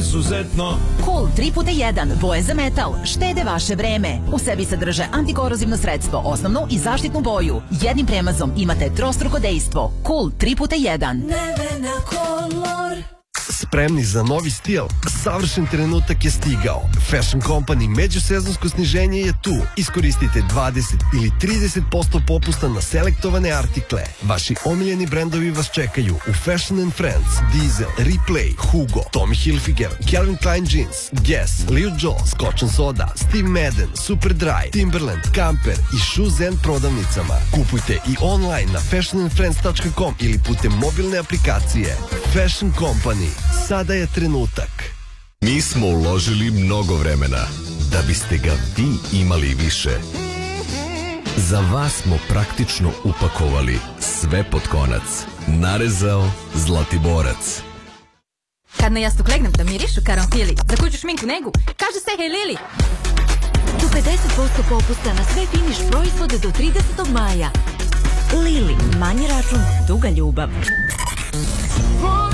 izuzetno. Cool 3x1, boje za metal, štede vaše vreme. U sebi sadrže antikorozivno sredstvo, osnovnu i zaštitnu boju. Jednim premazom imate trostruko dejstvo. Cool 3x1. Nevena Color. Spremni za novi stil? Savršen trenutak je stigao. Fashion Company međusezonsko sniženje je tu. Iskoristite 20 ili 30% popusta na selektovane artikle. Vaši omiljeni brendovi vas čekaju u Fashion and Friends, Diesel, Replay, Hugo, Tommy Hilfiger, Calvin Klein Jeans, Guess, Leo Joe, Scotch & Soda, Steve Madden, Superdry, Timberland, Camper i Shoes and prodavnicama. Kupujte i online na fashionandfriends.com ili putem mobilne aplikacije. Fashion Company. Sada je trenutak. Mi smo uložili mnogo vremena da biste ga vi imali više. Za vas smo praktično upakovali sve pod konac. Narezao Zlatiborac. Kad na jastuk legnem da mirišu karanfili, za kuću šminku negu, kaže se hej Lili. Do 50% popusta na sve finiš proizvode do 30. maja. Lili, manji račun, duga ljubav.